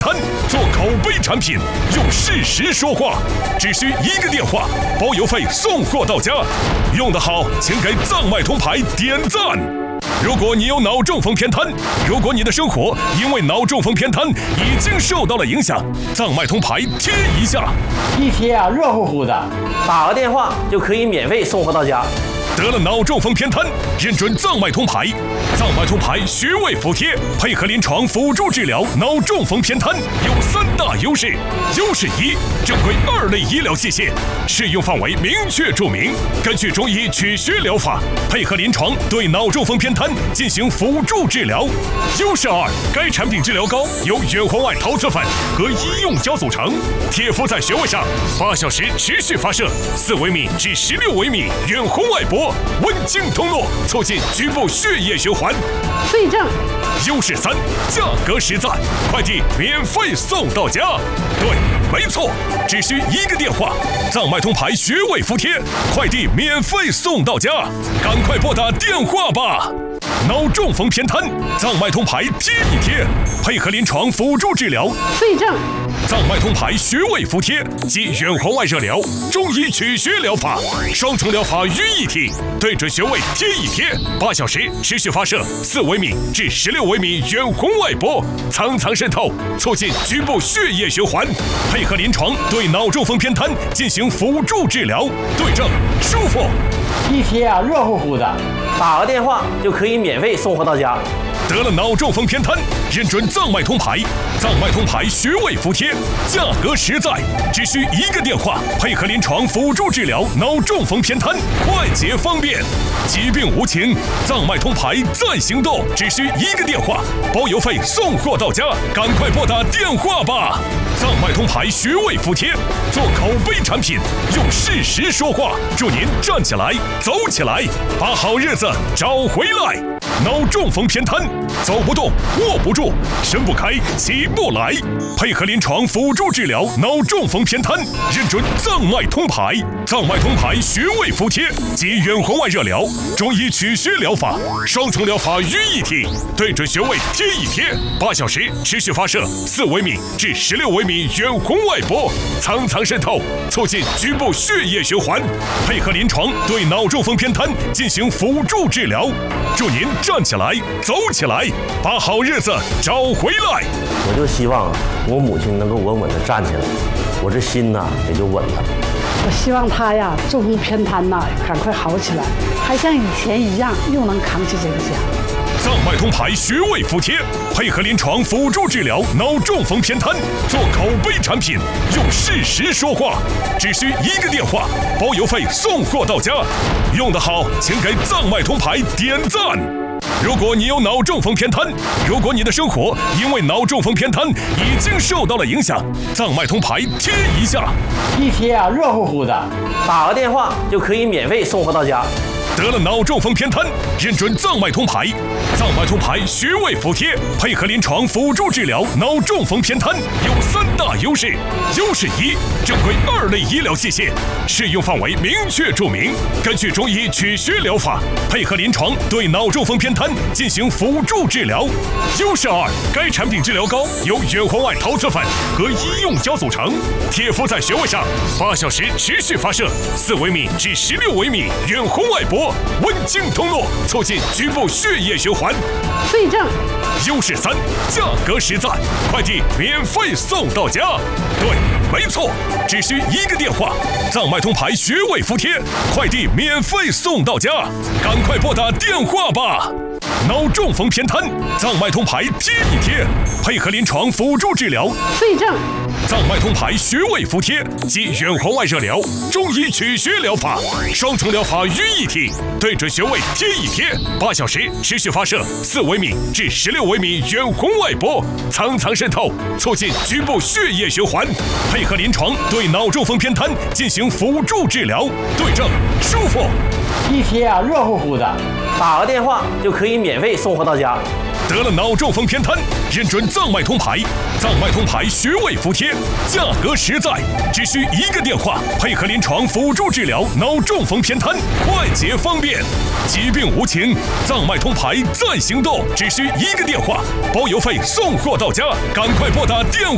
做口碑产品，用事实说话，只需1个电话，包邮费送货到家。用得好，请给藏脉通牌点赞。如果你有脑中风偏瘫，如果你的生活因为脑中风偏瘫已经受到了影响，藏脉通牌贴一下， 一贴啊，热乎乎的， 打个电话就可以免费送货到家。 得了脑中风偏瘫，认准藏脉通牌。藏脉通牌穴位服贴，配合临床辅助治疗脑中风偏瘫，有3大优势。优势1，正规2类医疗器械，适用范围明确注明，根据中医取穴疗法，配合临床对脑中风偏瘫进行辅助治疗。优势2，该产品治疗膏由远红外陶瓷粉和医用胶组成，贴敷在穴位上，8小时持续发射4微米至16微米远红外波，温经通络，促进局部血液循环。 对症。 优势3，价格实在，快递免费送到家。对，没错，只需1个电话，藏脉通牌穴位服贴，快递免费送到家，赶快拨打电话吧。脑中风偏瘫，藏脉通牌贴一贴，配合临床辅助治疗。 对症。 藏脉通牌穴位服贴及远红外热疗、中医取穴疗法双重疗法于一体，对准穴位贴一贴，8小时持续发射4微米至16微米远红外波，层层渗透，促进局部血液循环，配合临床对脑中风偏瘫进行辅助治疗，对症舒服。 一贴啊，热乎乎的， 打个电话就可以免费送货到家。 得了脑中风偏瘫，认准藏脉通牌。藏脉通牌穴位服贴，价格实在，只需1个电话，配合临床辅助治疗脑中风偏瘫，快捷方便。疾病无情，藏脉通牌在行动，只需1个电话，包邮费送货到家，赶快拨打电话吧。藏脉通牌穴位服贴，做口碑产品，用事实说话，祝您站起来，走起来，把好日子找回来。脑中风偏瘫，走不动，握不住，伸不开，起不来，配合临床辅助治疗脑中风偏瘫，认准藏脉通牌。藏脉通牌穴位服贴及远红外热疗、中医取穴疗法双重疗法于一体，对准穴位贴一贴，8小时持续发射4微米至16微米远红外波，层层渗透，促进局部血液循环，配合临床对脑中风偏瘫进行辅助治疗，祝您站起来，走起来，把好日子找回来。 我就希望我母亲能够稳稳地站起来，我这心呐也就稳了。 我希望他呀，中风偏瘫呐，赶快好起来，还像以前一样，又能扛起这个家。 藏脉通牌穴位服贴，配合临床辅助治疗脑中风偏瘫，做口碑产品，用事实说话，只需1个电话，包邮费送货到家。用得好，请给藏脉通牌点赞。如果你有脑中风偏瘫，如果你的生活因为脑中风偏瘫已经受到了影响，藏脉通牌贴一下， 一贴啊，热乎乎的， 打个电话就可以免费送货到家。 得了脑中风偏瘫，认准藏脉通牌。藏脉通牌穴位服贴，配合临床辅助治疗脑中风偏瘫，有3大优势。优势1，正规2类医疗器械，适用范围明确注明，根据中医取穴疗法，配合临床对脑中风偏瘫进行辅助治疗。优势2，该产品治疗膏由远红外陶瓷粉和医用胶组成，贴敷在穴位上，8小时持续发射4微米至16微米远红外波，温经通络，促进局部血液循环。 对症。 优势3，价格实在，快递免费送到家。对，没错，只需1个电话，藏脉通牌穴位服贴，快递免费送到家，赶快拨打电话吧。脑中风偏瘫，藏脉通牌贴一贴，配合临床辅助治疗。 对症。 藏脉通牌穴位服贴及远红外热疗、中医取穴疗法双重疗法于一体，对准穴位贴一贴，8小时持续发射4微米至16微米远红外波，层层渗透，促进局部血液循环，配合临床对脑中风偏瘫进行辅助治疗，对症舒服。 一贴啊，热乎乎的， 打个电话就可以免费送货到家。 得了脑中风偏瘫，认准藏脉通牌。藏脉通牌穴位服贴，价格实在，只需1个电话，配合临床辅助治疗脑中风偏瘫，快捷方便。疾病无情，藏脉通牌在行动，只需1个电话，包邮费送货到家，赶快拨打电话。